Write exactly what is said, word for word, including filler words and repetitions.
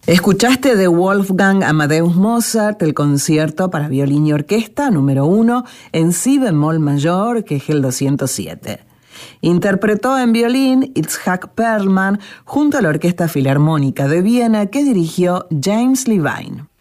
Escuchaste de Wolfgang Amadeus Mozart el concierto para violín y orquesta número uno en si bemol mayor, que es el doscientos siete. Interpretó en violín Itzhak Perlman junto a la Orquesta Filarmónica de Viena que dirigió James Levine.